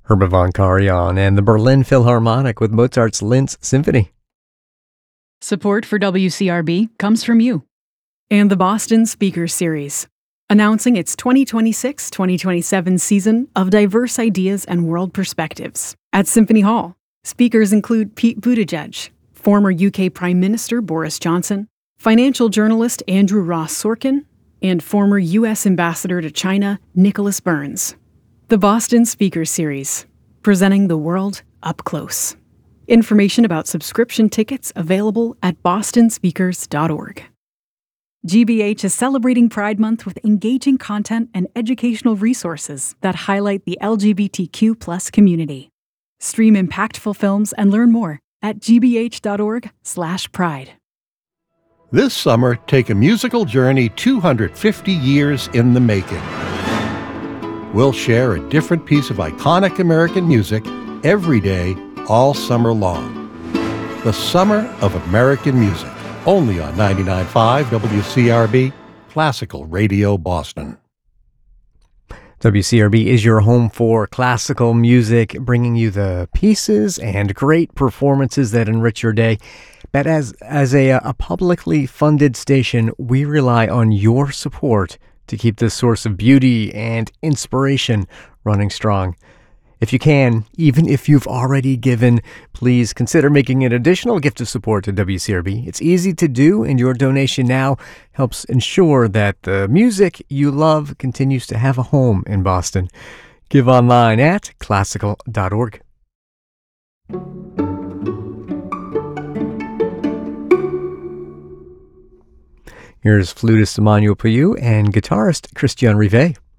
Herman von Karajan and the Berlin Philharmonic with Mozart's Linz Symphony. Support for WCRB comes from you and the Boston Speakers Series, announcing its 2026-2027 season of diverse ideas and world perspectives. At Symphony Hall, speakers include Pete Buttigieg, former UK Prime Minister Boris Johnson, financial journalist Andrew Ross Sorkin, and former U.S. Ambassador to China Nicholas Burns. The Boston Speakers Series, presenting the world up close. Information about subscription tickets available at bostonspeakers.org. GBH is celebrating Pride Month with engaging content and educational resources that highlight the LGBTQ+ community. Stream impactful films and learn more at gbh.org/pride. This summer, take a musical journey 250 years in the making. We'll share a different piece of iconic American music every day, all summer long. The Summer of American Music, only on 99.5 WCRB, Classical Radio Boston. WCRB is your home for classical music, bringing you the pieces and great performances that enrich your day. But as a publicly funded station, we rely on your support to keep this source of beauty and inspiration running strong. If you can, even if you've already given, please consider making an additional gift of support to WCRB. It's easy to do, and your donation now helps ensure that the music you love continues to have a home in Boston. Give online at classical.org. Here's flutist Emmanuel Payou and guitarist Christian Rivet.